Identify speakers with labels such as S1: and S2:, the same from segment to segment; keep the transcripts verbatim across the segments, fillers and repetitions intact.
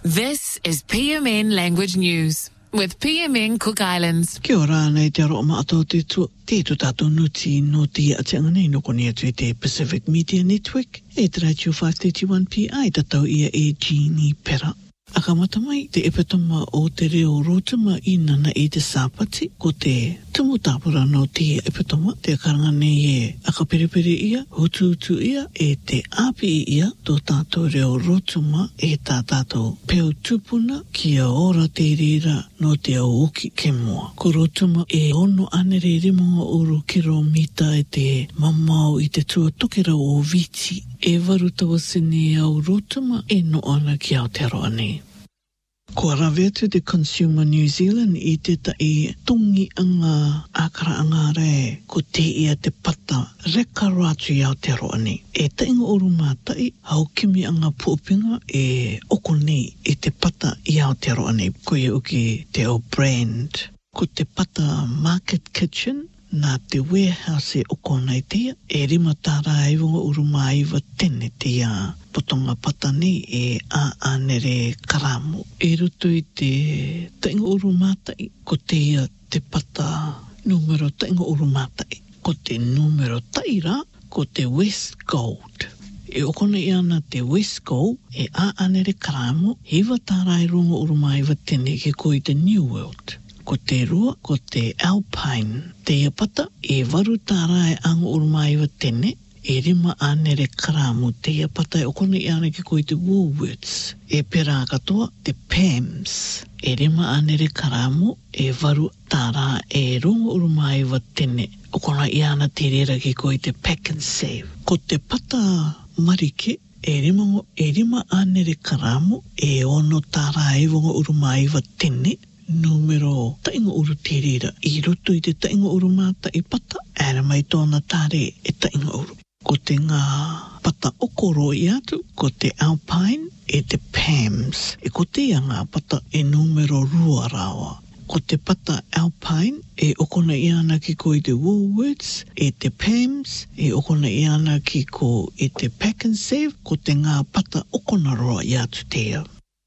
S1: This is P M N Language News with P M N Cook Islands.
S2: Kia ora nei te aroa maato te tu te tu tātou nuti no te atianga nei no koni atu e te Pacific Media Network e te Radio five thirty-one P I tatau ia e Jeannie Pera. Akamata mai te epatama o te reo rotama I nana I te sāpati ko te tumu tāpura no te epatama te karanga nei e akaperepere ia, hutu hutu ia e te api ia tō tātou reo rotama e tā tātou peo tupuna kia ora te rira no te au uki ke moa. Ko rotama e ono anere rimonga uru kilomita e te mamau I te tuatokera o viti e waruta wasene au rotama e no ana ki Aotearoa nei. Ko rawea tu te Consumer New Zealand I te tai tungi anga akara anga re ko te ia te pata reka ratu I Aotearoa nei. E tainga oru mātai hau kimi anga puopinga e oko nei I te pata I Aotearoa nei. Ko ia uki te o brand. Ko te pata Market Kitchen nā te warehouse e oko nei tia, e rima tāra e wunga uruma iwa tene tia potonga pata nei e a anere karamu. E rutu I te tainga urumātai, ko te ia te pata numero tainga urumātai, ko te numero taira, ko te West Gold. E okona I ana te West Gold e a anere karamu, hiwa tāra e runga uruma iwa tene ke ko I te New World. Ko te rua, ko te Alpine. Te iapata, e waru tāra e anga urumai wa tene, e rima anere karamu. Te iapata e okona I ana ki koe te Woolworths. E pera katoa, te Pams. E rima anere karamu, e waru tāra e runga urumai wa tene. Okona I ana te rera ki koe te Pack and Save. Ko te pata marike, e rima, e rima anere karamu, e ono tāra e runga urumai wa tene. Numero tainga uru te rira I roto I te tainga uru māta I pata ara mai tōna tāre e tainga uru. Ko te ngā pata okoro I atu, ko te Alpine e te Pams. E ko te ngā pata e numero rua rawa. Ko te pata Alpine e okona I ana ki ko I te Woolworths, e te Pams, e okona I ana ki ko I te Pack and Save, ko te ngā pata okona roa I atu tea.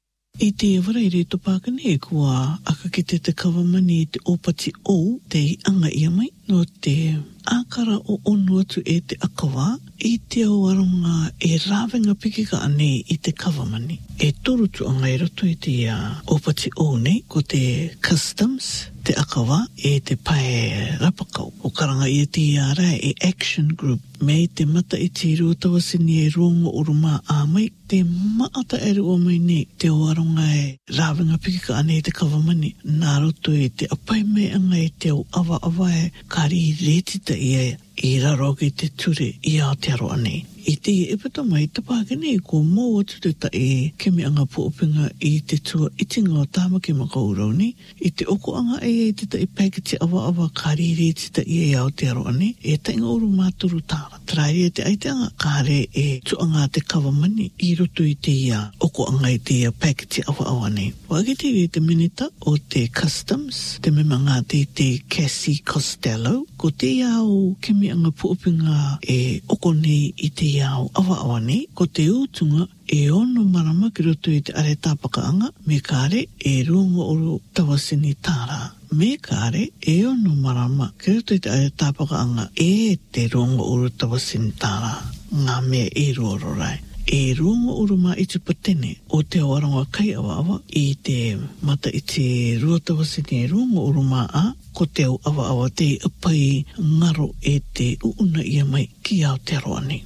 S2: I te waraere to Pākene e kua aka ki te te kawamani I te opati o te anga ia mai no te ākara o onu atu e te akawa I te awaronga e rāwenga pikika ane I te kawamani. E torutu anga e roto I te uh, opati o nei ko te customs, te akawa e te pae rapakau. O karanga I te ara e action group me te mata I te ruatawasini e rongo uruma a mai te maata eru o mai nei te awaronga e rāwenga pikika ane I te kawamani. Nā roto e te apai me anga e te au awa awa e kari retita I e I raro ki te ture I Aotearoa nei. I te epata mai te Pākene e ko mō atu te tae kemi anga puopinga I te tua itinga o tāmaki makaurau nei. I te oko anga e e te tae paikati awa awa kari reti ta I e Aotearoa nei. E tainga uru māturu tāra. Trai e te aiteanga kare e tuanga te kawamani I roto I te ia oko anga I te ia paikati awa awa nei. Wagiti re te minita o te customs, te memanga te te Cassie Costello. Ko te iau kemi anga puopinga e oko nei I te iau awa awa nei, ko te utunga e ono marama ki roto I te are tāpakaanga, me kare e runga oro tawasini tāra. Me kare e ono marama ki roto I te are tāpakaanga e te runga oro tawasini tāra. Ngā mea e rororai. E runga oro mā I te patene o te awaronga kai awa awa I te mata I te ruatawasini e runga oro mā a ko te au awa awa te apai ngaro e te uuna ia mai ki Aotearoa nei.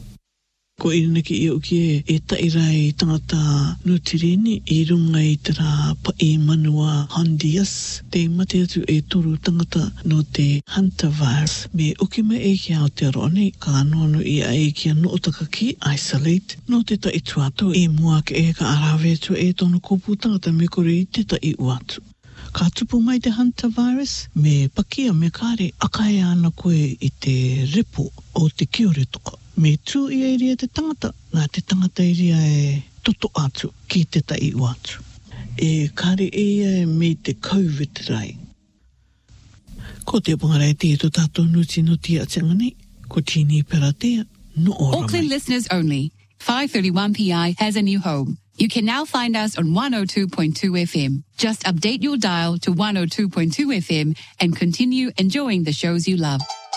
S2: Ko irina ki i uki e, e tairai tangata nutireni I runga I te rā pai manua Honduras. Te mate atu e toru tangata no te Hunter virus. Me uki mai e ki Aotearoa nei, ka anono I a e ki anu otaka ki isolate. No te tai tuato e mua ke e ka arawe atu e tono kopu tangata me kore I te tai uatu. Ka tupu mai te Hunter virus, me pakia me kare akai ana koe I te repo o te kiore toka. Me tū I a iria te tangata, nā te tangata iria e toto atu ki te tai uatu. E kare e me te COVID rai. Ko te pangarai te to tātou nuti no tia atianga nei, ko tini pera tea, no ora mai.
S1: Auckland listeners only. five thirty-one P I has a new home.
S3: You can now find us on one oh two point two F M. Just update your dial to one oh two point two F M and continue enjoying the shows you love.